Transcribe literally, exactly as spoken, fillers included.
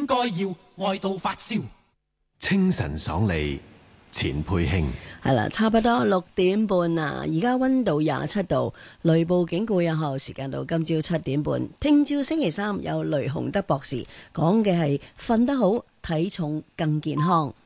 應該要愛到發燒。 清晨爽利，錢佩興。 係啦，差不多六點半啊！而家溫度廿七度，雷暴警告有效時間到今朝七點半。聽朝星期三有雷洪德博士講嘅係瞓得好，體重更健康。